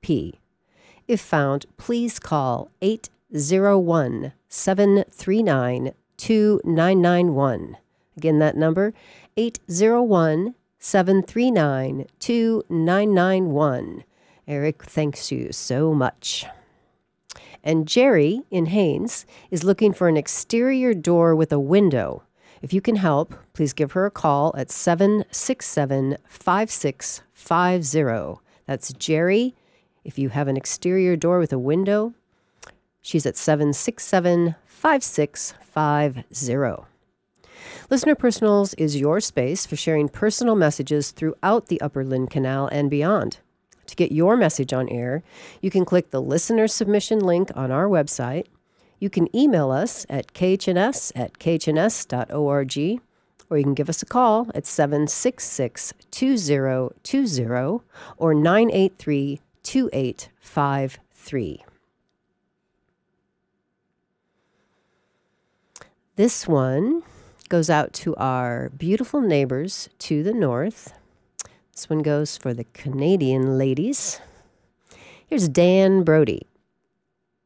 P. If found, please call 801-739-2991. Again, that number, 801-739-2991. Eric thanks you so much. And Jerry in Haines is looking for an exterior door with a window. If you can help, please give her a call at 767-5650. That's Jerry. If you have an exterior door with a window, she's at 767-5650. Listener Personals is your space for sharing personal messages throughout the Upper Lynn Canal and beyond. To get your message on air, you can click the listener submission link on our website. You can email us at khns@khns.org, or you can give us a call at 766-2020 or 983-2853. This one goes out to our beautiful neighbors to the north. This one goes for the Canadian ladies. Here's Dan Brody.